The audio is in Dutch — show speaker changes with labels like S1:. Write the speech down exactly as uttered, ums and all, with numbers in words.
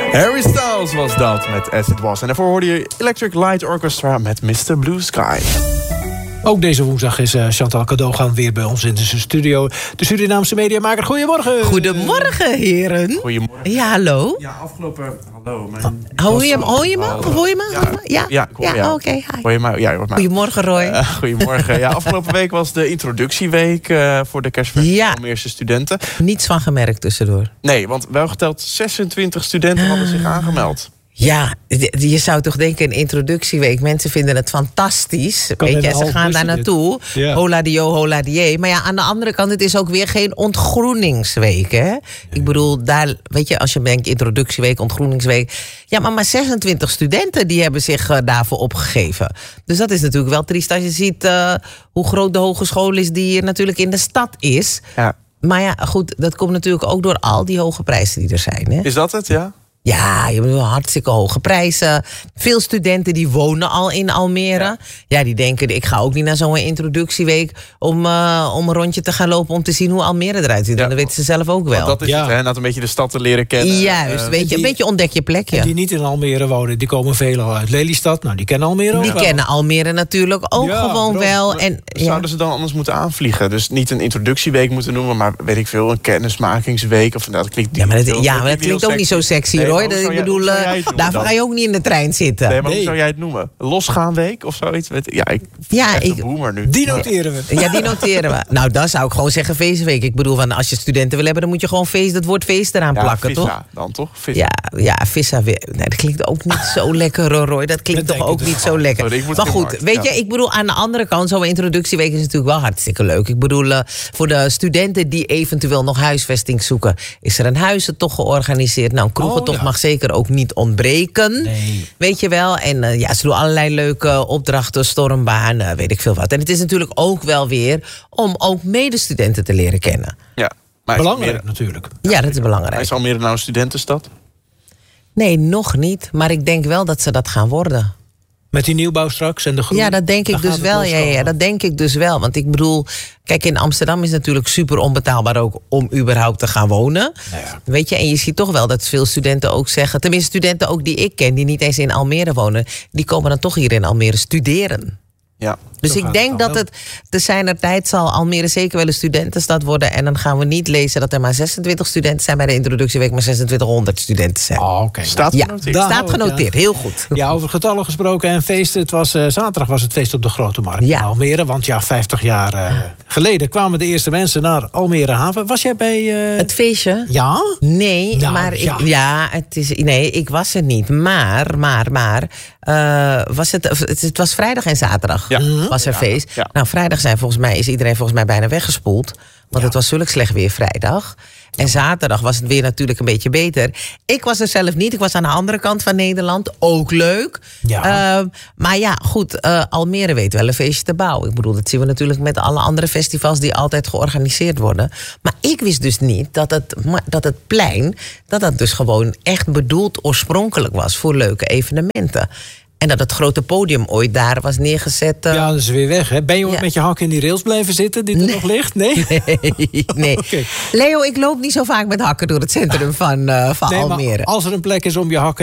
S1: Harry Styles was dat met As It Was. En daarvoor hoorde je Electric Light Orchestra met mister Blue Sky.
S2: Ook deze woensdag is uh, Chantal Cadogan weer bij ons in de studio. De Surinaamse mediamaker. Goedemorgen.
S3: Goedemorgen, heren.
S1: Goedemorgen.
S3: Ja, hallo.
S1: Ja, afgelopen... Hallo. Mijn...
S3: Hoor je, hoor je me? Of hoor je me?
S1: Ja,
S3: ja,
S1: ja, ik hoor
S3: ja,
S1: jou.
S3: oké. Okay,
S1: hoor je mij? Ja, je hoort mij.
S3: Goedemorgen, Roy.
S1: Uh, goedemorgen. Ja, afgelopen week was de introductieweek uh, voor de kerstverse
S3: ja.
S1: Almeerse studenten.
S3: Niets van gemerkt tussendoor.
S1: Nee, want wel geteld zesentwintig studenten uh. hadden zich aangemeld.
S3: Ja, je zou toch denken een introductieweek. Mensen vinden het fantastisch. Weet je, ze gaan daar naartoe. Ja. Hola die yo, hola die je. Maar ja, aan de andere kant, het is ook weer geen ontgroeningsweek. Hè? Ja. Ik bedoel, daar, weet je, als je denkt introductieweek, ontgroeningsweek. Ja, maar maar zesentwintig studenten die hebben zich uh, daarvoor opgegeven. Dus dat is natuurlijk wel triest als je ziet uh, hoe groot de hogeschool is die hier natuurlijk in de stad is. Ja. Maar ja, goed, dat komt natuurlijk ook door al die hoge prijzen die er zijn. Hè?
S1: Is dat het, ja?
S3: Ja, je bedoelt hartstikke hoge prijzen. Veel studenten die wonen al in Almere. Ja, ja die denken, ik ga ook niet naar zo'n introductieweek om, uh, om een rondje te gaan lopen om te zien hoe Almere eruit ziet. Ja, en dat weten ze zelf ook wel.
S1: Dat is
S3: ja.
S1: het, hè? Dat een beetje de stad te leren kennen.
S3: Juist, uh, weet je,
S2: die,
S3: een beetje ontdek je plekje.
S2: En die niet in Almere wonen, die komen veelal uit Lelystad. Nou, die kennen Almere ook
S3: Die
S2: wel.
S3: kennen Almere natuurlijk ook ja, gewoon bro, wel. En,
S1: ja. Zouden ze dan anders moeten aanvliegen? Dus niet een introductieweek moeten noemen, maar weet ik veel, een kennismakingsweek. Of, nou, dat klinkt
S3: ja, maar dat,
S1: heel,
S3: ja, maar dat klinkt ook
S1: sexy.
S3: Niet zo sexy,
S1: nee,
S3: hoor. Dat, ik bedoel, daarvoor ga je ook niet in de trein zitten.
S1: Nee, maar hoe zou jij het noemen? Losgaanweek of zoiets? Ja, ik
S3: ja, ik,
S1: een boomer nu.
S2: Die noteren we.
S3: Ja, die noteren we. Nou, dan zou ik gewoon zeggen feestweek. Ik bedoel, van, als je studenten wil hebben, dan moet je gewoon feest, het woord feest eraan
S1: ja,
S3: plakken,
S1: vissa,
S3: toch?
S1: Dan toch? Vissa.
S3: Ja, ja, vissa weer. Nee, dat klinkt ook niet zo lekker, Roy. Dat klinkt dat toch ook niet zo lekker.
S1: Sorry,
S3: maar goed,
S1: markt,
S3: weet
S1: ja.
S3: je, ik bedoel, aan de andere kant, zo'n introductieweek is natuurlijk wel hartstikke leuk. Ik bedoel, uh, voor de studenten die eventueel nog huisvesting zoeken, is er een huizentocht georganiseerd. Nou, een kroegentocht oh, ja. mag zeker ook niet ontbreken. Nee. Weet je wel. En uh, ja, ze doen allerlei leuke opdrachten, stormbaan, uh, weet ik veel wat. En het is natuurlijk ook wel weer om ook medestudenten te leren kennen.
S1: Ja, maar
S2: belangrijk
S1: Almere,
S2: natuurlijk.
S3: Ja, dat is belangrijk.
S1: Is Almere nou een studentenstad?
S3: Nee, nog niet. Maar ik denk wel dat ze dat gaan worden.
S2: Met die nieuwbouw straks en de groei?
S3: Ja, dat denk ik dus wel. Ja, ja, dat denk ik dus wel. Want ik bedoel, kijk, in Amsterdam is het natuurlijk super onbetaalbaar ook om überhaupt te gaan wonen. Nou ja. Weet je, en je ziet toch wel dat veel studenten ook zeggen, tenminste studenten ook die ik ken, die niet eens in Almere wonen, die komen dan toch hier in Almere studeren.
S1: Ja.
S3: Dus ik denk dat het te zijner tijd zal Almere zeker wel een studentenstad worden. En dan gaan we niet lezen dat er maar zesentwintig studenten zijn bij de introductieweek, maar zesentwintighonderd studenten zijn.
S2: Oh, okay.
S1: Staat genoteerd.
S3: Ja, staat genoteerd, heel goed.
S2: Ja, over getallen gesproken en feesten. Het was, uh, zaterdag was het feest op de Grote Markt ja. in Almere. Want ja, vijftig jaar uh, geleden kwamen de eerste mensen naar Almere Haven. Was jij bij... Uh...
S3: Het feestje?
S2: Ja?
S3: Nee, nou, maar
S2: ja.
S3: Ik, ja, het is, nee, ik was er niet. Maar, maar, maar... Uh, was het, het, het was vrijdag en zaterdag ja. was er ja, feest. Ja. Nou, vrijdag zijn volgens mij, is iedereen volgens mij bijna weggespoeld. Want ja. het was zulk slecht weer vrijdag. En zaterdag was het weer natuurlijk een beetje beter. Ik was er zelf niet. Ik was aan de andere kant van Nederland. Ook leuk. Ja. Uh, maar ja, goed. Uh, Almere weet wel een feestje te bouwen. Ik bedoel, dat zien we natuurlijk met alle andere festivals die altijd georganiseerd worden. Maar ik wist dus niet dat het, dat het plein, dat dat dus gewoon echt bedoeld oorspronkelijk was voor leuke evenementen. En dat het grote podium ooit daar was neergezet. Uh...
S2: Ja, dat is weer weg. Hè? Ben je ooit ja. met je hak in die rails blijven zitten die er nee. nog ligt? Nee?
S3: Nee. nee. Okay. Leo, ik loop niet zo vaak met hakken door het centrum van, uh, van
S2: nee,
S3: Almere.
S2: Maar als er een plek is om je hakken